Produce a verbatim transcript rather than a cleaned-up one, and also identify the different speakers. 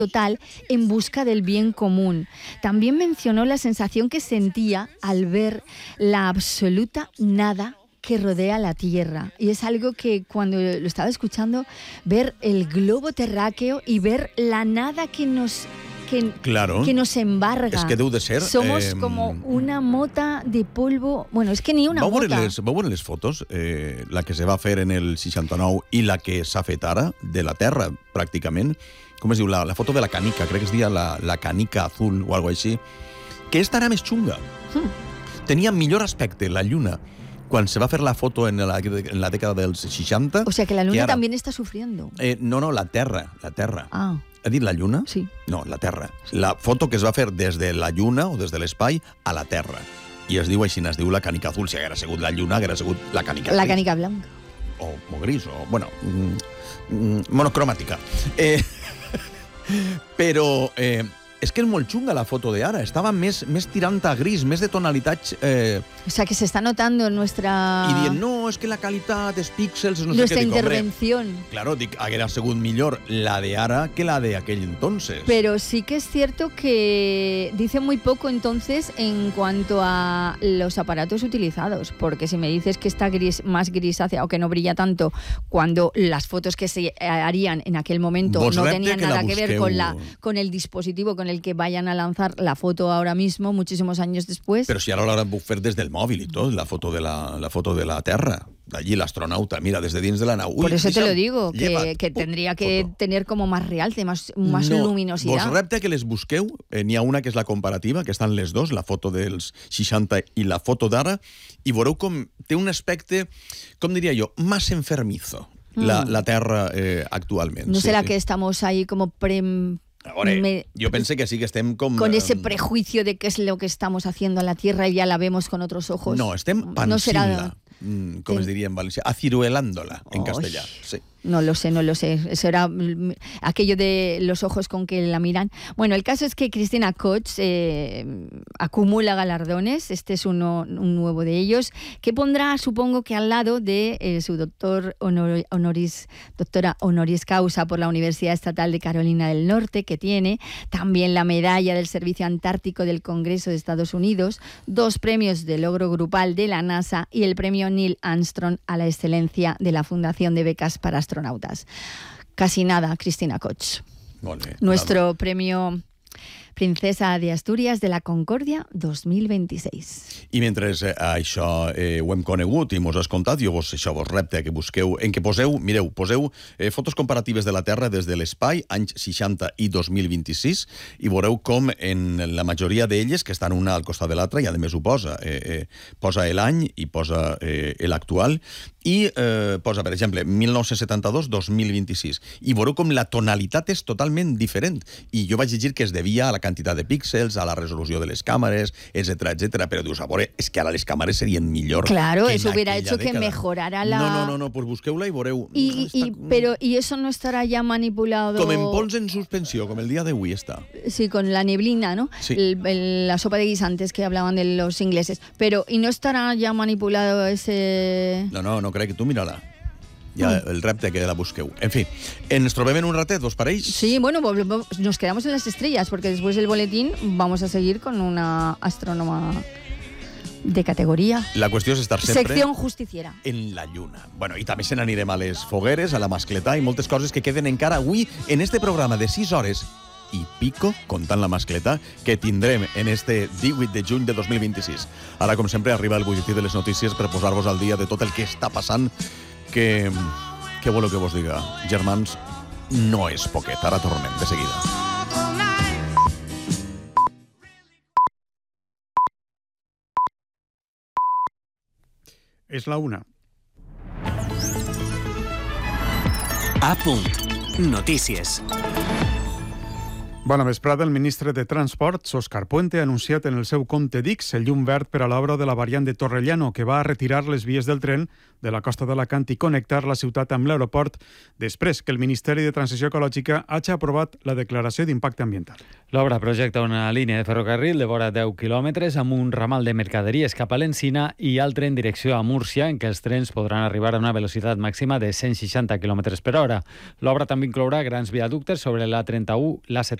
Speaker 1: total en busca del bien común. También mencionó la sensación que sentía al ver la absoluta nada que rodea la Tierra. Y es algo que cuando lo estaba escuchando, ver el globo terráqueo y ver la nada que nos... Que,
Speaker 2: claro.
Speaker 1: que nos embarga.
Speaker 2: És que deu de ser...
Speaker 1: Somos
Speaker 2: eh,
Speaker 1: como una mota de polvo... Bueno, és que ni una
Speaker 2: vau
Speaker 1: mota.
Speaker 2: Veure les, vau veure les fotos? Eh, la que se va fer en el seixanta-nou i la que s'ha fet ara, de la Terra, pràcticament. Com es diu? La, la foto de la canica, crec que es deia la, la canica azul o algo així. Que esta era més xunga. Hmm. Tenia millor aspecte la Lluna quan se va fer la foto en la, en la dècada dels seixanta.
Speaker 1: O sea que la Luna
Speaker 2: que ara,
Speaker 1: también está sufriendo.
Speaker 2: Eh, no, no, la Terra. La Terra.
Speaker 1: Ah.
Speaker 2: Ha dit la Lluna?
Speaker 1: Sí.
Speaker 2: No, la Terra. La foto que es va fer des de la Lluna o des de l'espai a la Terra. I es diu així, es diu la canica azul. Si haguera sigut la Lluna, haguera sigut la canica
Speaker 1: La
Speaker 2: gris.
Speaker 1: canica blanca.
Speaker 2: O, o gris, o, bueno, mm, mm, monocromàtica. Eh, però eh, és que és molt xunga la foto d'ara. Estava més, més tirant a gris, més de tonalitats... Eh,
Speaker 1: o sea que se está notando nuestra...
Speaker 2: I dient, no, és que la qualitat, els píxels... No
Speaker 1: nuestra
Speaker 2: sé què, dic,
Speaker 1: intervención.
Speaker 2: Hombre, claro, dic, haguera sigut millor la de ara que la de aquell entonces.
Speaker 1: Pero sí que es cierto que dice muy poco entonces en cuanto a los aparatos utilizados, porque si me dices que está gris, más grisácea o que no brilla tanto, cuando las fotos que se harían en aquel momento
Speaker 2: Vos
Speaker 1: no
Speaker 2: repte
Speaker 1: tenían
Speaker 2: que
Speaker 1: nada
Speaker 2: la
Speaker 1: que ver con, la, con el dispositivo con el que vayan a lanzar la foto ahora mismo, muchísimos años después.
Speaker 2: Però si ara l'hauran puc fer des del mòbil i tot, la foto de la, la, foto de la Terra. D'allí l'astronauta, mira, des de dins de la nau. Ui,
Speaker 1: por eso te lo
Speaker 2: deixa'm,
Speaker 1: digo, que,
Speaker 2: lleva't,
Speaker 1: que tendría que
Speaker 2: foto.
Speaker 1: tener como más realce, más, más
Speaker 2: no,
Speaker 1: luminosidad.
Speaker 2: Vos repte que les busqueu, eh, n'hi ha una que és la comparativa, que estan les dos, la foto dels seixanta i la foto d'ara, i veureu com té un aspecte, com diria jo, más enfermizo, mm. la, la Terra eh, actualment.
Speaker 1: ¿No
Speaker 2: sí,
Speaker 1: será
Speaker 2: sí.
Speaker 1: que estamos ahí como pre...
Speaker 2: Ahora, me, jo pense que sí que estem com...
Speaker 1: Con ese prejuicio de qué es lo que estamos haciendo en la Tierra y ya la vemos con otros ojos.
Speaker 2: No, estem pansint-la, no serà... mm, com es diria en valencià, aciruelándola en castellà. Sí.
Speaker 1: No lo sé, no lo sé. Eso era aquello de los ojos con que la miran. Bueno, el caso es que Christina Koch eh, acumula galardones. Este es uno, un nuevo de ellos, que pondrá, supongo que al lado de eh, su doctor honor, honoris, doctora honoris causa por la Universidad Estatal de Carolina del Norte, que tiene también la medalla del Servicio Antártico del Congreso de Estados Unidos, dos premios de logro grupal de la NASA y el premio Neil Armstrong a la excelencia de la Fundación de Becas para Astronautas. Casi nada, Christina Koch.
Speaker 2: Vale,
Speaker 1: Nuestro
Speaker 2: claro.
Speaker 1: premio Princesa de Astúries de la Concòrdia dos mil vint-i-sis.
Speaker 2: I mentre eh, això eh, ho hem conegut i mos has contat, jo vos, això vos repte que busqueu, en què poseu, mireu, poseu eh, fotos comparatives de la Terra des de l'espai, anys seixanta i dos mil vint-i-sis, i veureu com en la majoria d'elles, que estan una al costat de l'altra, i a més ho posa, eh, eh, posa l'any i posa eh, l'actual, i eh, posa, per exemple, mil nou-cents setanta-dos a dos mil vint-i-sis, i veureu com la tonalitat és totalment diferent, i jo vaig llegir que es devia a la quantitat de píxels, a la resolució de les càmeres, etcètera, etcètera, però dius, a veure, és que ara les càmeres serien millor.
Speaker 1: Claro,
Speaker 2: que
Speaker 1: eso hubiera
Speaker 2: hecho
Speaker 1: que mejorara la...
Speaker 2: No, no, no, no, pues busqueu-la i veureu...
Speaker 1: Y,
Speaker 2: està...
Speaker 1: y, pero, ¿y eso no estará ya manipulado?
Speaker 2: Com en pols en suspensió, com el dia d'avui està.
Speaker 1: Sí, con la neblina, ¿no?
Speaker 2: Sí.
Speaker 1: El, el, la sopa de guisantes que hablaban de los ingleses. Pero, ¿y no estará ya manipulado ese...?
Speaker 2: No, no, no crec que tu mira-la. Ja el repte que la busqueu. En fi, ens trobem en un ratet, vos pareix?
Speaker 1: Sí, bueno, nos quedamos en las estrellas, porque después del boletín vamos a seguir con una astrónoma de categoría.
Speaker 2: La qüestió és estar sempre...
Speaker 1: Sección justiciera.
Speaker 2: En la lluna. Bueno, i també se n'anirem a les fogueres, a la mascletà i moltes coses que queden encara avui en este programa de sis hores i pico, comptant la mascletà, que tindrem en este divuit de juny de dos mil vint-i-sis. Ara, com sempre, arriba el butlletí de les notícies per posar-vos al dia de tot el que està passant, que... Què voleu que vos diga? Germans, no és poquet. Ara tornem, de seguida.
Speaker 3: És la una.
Speaker 4: A punt. Notícies.
Speaker 3: Bona vesprada. El ministre de Transports, Òscar Puente, ha anunciat en el seu compte d'X el llum verd per a l'obra de la variant de Torrellano, que va a retirar les vies del tren de la costa d'Alacant i connectar la ciutat amb l'aeroport, després que el Ministeri de Transició Ecològica hagi aprovat la declaració d'impacte ambiental.
Speaker 4: L'obra projecta una línia de ferrocarril de vora deu quilòmetres amb un ramal de mercaderies cap a l'Encina i altre en direcció a Múrcia, en què els trens podran arribar a una velocitat màxima de cent seixanta quilòmetres per hora. L'obra també inclourà grans viaductes sobre l'A trenta-u, l'A setanta